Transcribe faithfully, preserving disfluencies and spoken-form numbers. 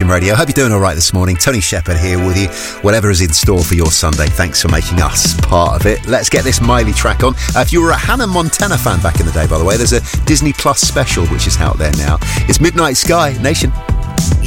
Virgin Radio. Hope you're doing all right this morning. Tony Shepherd here with you. Whatever is in store for your Sunday, thanks for making us part of it. Let's get this Miley track on. Uh, if you were a Hannah Montana fan back in the day, by the way, there's a Disney Plus special which is out there now. It's Midnight Sky Nation.